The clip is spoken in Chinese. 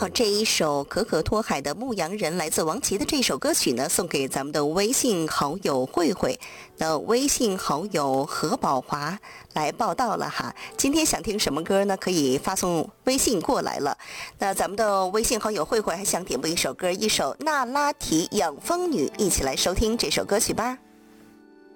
好，这一首可可托海的《牧羊人》来自王琦的这首歌曲呢，送给咱们的微信好友慧慧。那微信好友何宝华来报道了哈，今天想听什么歌呢？可以发送微信过来了。那咱们的微信好友慧慧还想点播一首歌，一首那拉提养蜂女，一起来收听这首歌曲吧。